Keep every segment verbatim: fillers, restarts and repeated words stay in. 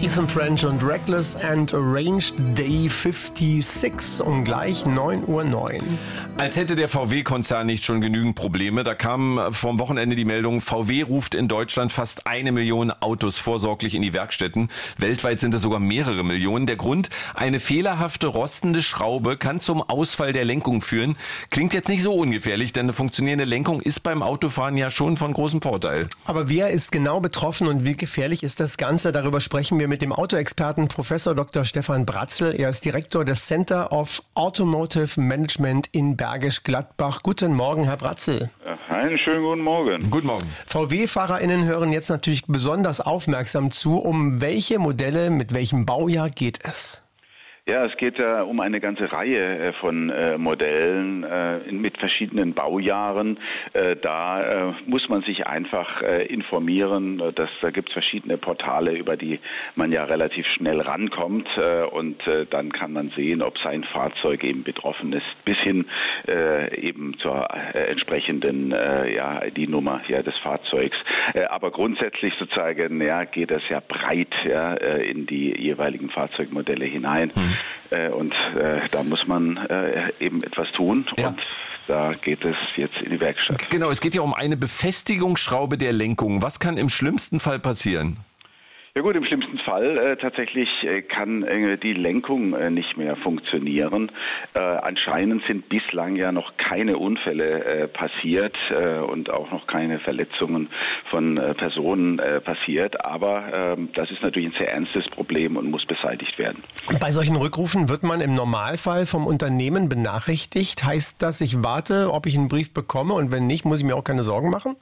Ethan French und Reckless and Arranged Day sechsundfünfzig um gleich neun Uhr neun. Als hätte der V W-Konzern nicht schon genügend Probleme. Da kam vom Wochenende die Meldung, V W ruft in Deutschland fast eine Million Autos vorsorglich in die Werkstätten. Weltweit sind es sogar mehrere Millionen. Der Grund, eine fehlerhafte rostende Schraube kann zum Ausfall der Lenkung führen. Klingt jetzt nicht so ungefährlich, denn eine funktionierende Lenkung ist beim Autofahren ja schon von großem Vorteil. Aber wer ist genau betroffen und wie gefährlich ist das Ganze? Darüber sprechen wir mit dem Autoexperten Professor Doktor Stefan Bratzel. Er ist Direktor des Center of Automotive Management in Bergisch Gladbach. Guten Morgen, Herr Bratzel. Einen schönen guten Morgen. Guten Morgen. V W-FahrerInnen hören jetzt natürlich besonders aufmerksam zu. Um welche Modelle, mit welchem Baujahr geht es? Ja, es geht ja um eine ganze Reihe von äh, Modellen äh, mit verschiedenen Baujahren. Äh, da äh, muss man sich einfach äh, informieren. Dass, da gibt es verschiedene Portale, über die man ja relativ schnell rankommt. Äh, und äh, dann kann man sehen, ob sein Fahrzeug eben betroffen ist, bis hin äh, eben zur äh, entsprechenden äh, ja, I D-Nummer ja, des Fahrzeugs. Äh, aber grundsätzlich sozusagen ja, geht es ja breit ja, äh, in die jeweiligen Fahrzeugmodelle hinein. Hm. Äh, und äh, da muss man äh, eben etwas tun. Ja. Und da geht es jetzt in die Werkstatt. Genau, es geht ja um eine Befestigungsschraube der Lenkung. Was kann im schlimmsten Fall passieren? Ja gut, im schlimmsten Fall äh, tatsächlich äh, kann äh, die Lenkung äh, nicht mehr funktionieren. Äh, anscheinend sind bislang ja noch keine Unfälle äh, passiert äh, und auch noch keine Verletzungen von äh, Personen äh, passiert. Aber äh, das ist natürlich ein sehr ernstes Problem und muss beseitigt werden. Bei solchen Rückrufen wird man im Normalfall vom Unternehmen benachrichtigt. Heißt das, ich warte, ob ich einen Brief bekomme und wenn nicht, muss ich mir auch keine Sorgen machen?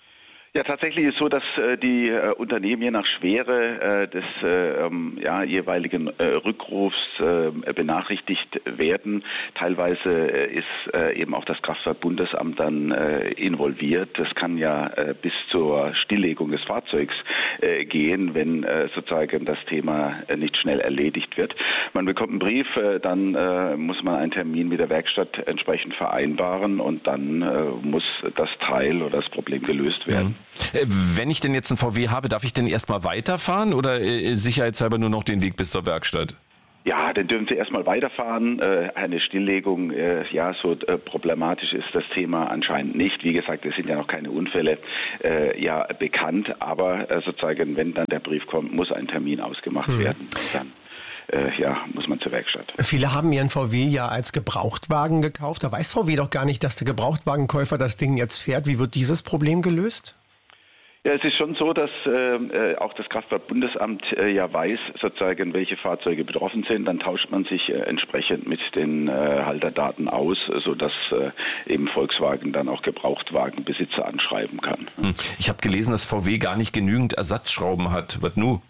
Ja, tatsächlich ist so, dass äh, die äh, Unternehmen je nach Schwere äh, des äh, ähm, ja, jeweiligen äh, Rückrufs äh, benachrichtigt werden. Teilweise äh, ist äh, eben auch das Kraftfahrtbundesamt dann äh, involviert. Das kann ja äh, bis zur Stilllegung des Fahrzeugs äh, gehen, wenn äh, sozusagen das Thema äh, nicht schnell erledigt wird. Man bekommt einen Brief, äh, dann äh, muss man einen Termin mit der Werkstatt entsprechend vereinbaren und dann äh, muss das Teil oder das Problem gelöst werden. Mhm. Wenn ich denn jetzt einen V W habe, darf ich denn erstmal weiterfahren oder äh, sicherheitshalber nur noch den Weg bis zur Werkstatt? Ja, dann dürfen Sie erstmal weiterfahren. Äh, eine Stilllegung, äh, ja, so äh, problematisch ist das Thema anscheinend nicht. Wie gesagt, es sind ja noch keine Unfälle äh, ja bekannt, aber äh, sozusagen, wenn dann der Brief kommt, muss ein Termin ausgemacht hm. werden. Und dann Äh, ja, muss man zur Werkstatt. Viele haben ihren V W ja als Gebrauchtwagen gekauft. Da weiß V W doch gar nicht, dass der Gebrauchtwagenkäufer das Ding jetzt fährt. Wie wird dieses Problem gelöst? Ja, es ist schon so, dass äh, auch das Kraftfahrtbundesamt äh, ja weiß, sozusagen, welche Fahrzeuge betroffen sind. Dann tauscht man sich äh, entsprechend mit den äh, Halterdaten aus, sodass äh, eben Volkswagen dann auch Gebrauchtwagenbesitzer anschreiben kann. Ich habe gelesen, dass V W gar nicht genügend Ersatzschrauben hat. Was nun?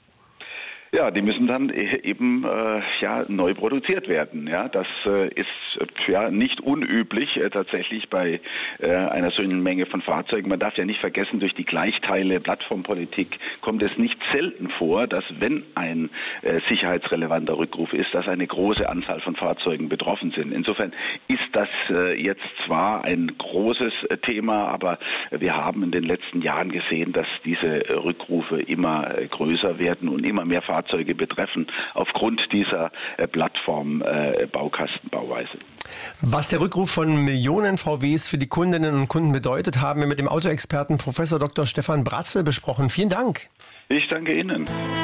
Ja, die müssen dann eben äh, ja neu produziert werden. Ja, das äh, ist ja nicht unüblich äh, tatsächlich bei äh, einer solchen Menge von Fahrzeugen. Man darf ja nicht vergessen, durch die Gleichteile Plattformpolitik kommt es nicht selten vor, dass wenn ein äh, sicherheitsrelevanter Rückruf ist, dass eine große Anzahl von Fahrzeugen betroffen sind. Insofern ist das äh, jetzt zwar ein großes äh, Thema, aber wir haben in den letzten Jahren gesehen, dass diese äh, Rückrufe immer äh, größer werden und immer mehr Fahrzeuge Fahrzeuge betreffen, aufgrund dieser äh, Plattform-Baukastenbauweise. Äh, Was der Rückruf von Millionen V Ws für die Kundinnen und Kunden bedeutet, haben wir mit dem Autoexperten Professor Doktor Stefan Bratzel besprochen. Vielen Dank. Ich danke Ihnen.